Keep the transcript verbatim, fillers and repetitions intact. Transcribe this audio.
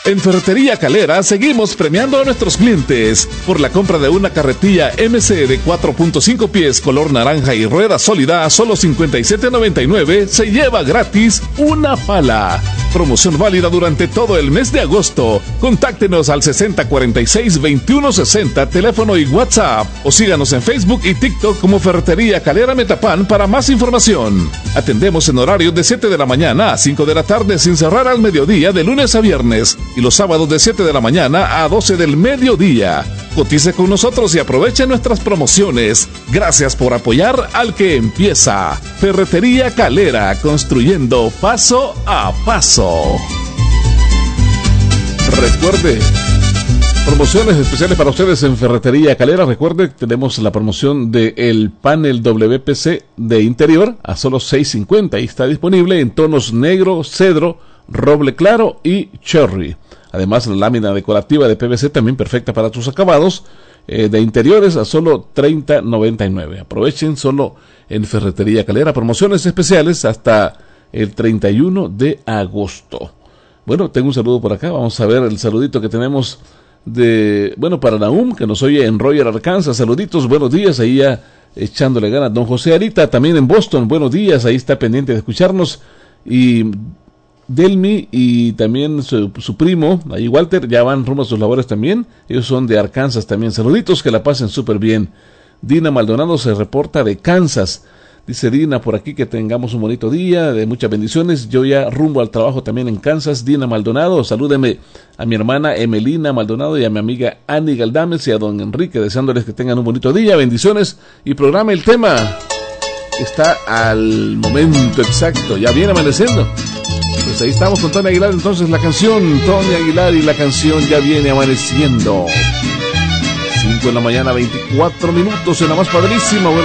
En Ferretería Calera seguimos premiando a nuestros clientes. Por la compra de una carretilla M C de cuatro punto cinco pies color naranja y rueda sólida a solo cincuenta y siete noventa y nueve, se lleva gratis una pala. Promoción válida durante todo el mes de agosto. Contáctenos al sesenta cuarenta y seis veintiuno sesenta, teléfono y WhatsApp, o síganos en Facebook y TikTok como Ferretería Calera Metapán para más información. Atendemos en horario de siete de la mañana a cinco de la tarde sin cerrar al mediodía de lunes a viernes, y los sábados de siete de la mañana a doce del mediodía. Cotice con nosotros y aproveche nuestras promociones. Gracias por apoyar al que empieza. Ferretería Calera, construyendo paso a paso. Recuerde, promociones especiales para ustedes en Ferretería Calera. Recuerde, tenemos la promoción del panel W P C de interior a solo seis cincuenta y está disponible en tonos negro, cedro, roble claro y cherry. Además, la lámina decorativa de P V C también perfecta para tus acabados eh, de interiores a solo treinta noventa y nueve. Aprovechen solo en Ferretería Calera. Promociones especiales hasta el treinta y uno de agosto. Bueno, tengo un saludo por acá. Vamos a ver el saludito que tenemos de, bueno, para Nahum, que nos oye en Royer, Arkansas. Saluditos, buenos días. Ahí ya echándole ganas. Don José Arita, también en Boston. Buenos días. Ahí está pendiente de escucharnos. Y Delmi y también su, su primo, ahí Walter, ya van rumbo a sus labores también. Ellos son de Arkansas también. Saluditos, que la pasen súper bien. Dina Maldonado se reporta de Kansas. Dice Dina por aquí que tengamos un bonito día, de muchas bendiciones. Yo ya rumbo al trabajo también en Kansas. Dina Maldonado, salúdeme a mi hermana Emelina Maldonado y a mi amiga Annie Galdames y a don Enrique, deseándoles que tengan un bonito día. Bendiciones y programa el tema. Está al momento exacto, ya viene amaneciendo. Pues ahí estamos con Tony Aguilar, entonces la canción Tony Aguilar y la canción Ya Viene Amaneciendo. cinco de la mañana, veinticuatro minutos en la más padrísima.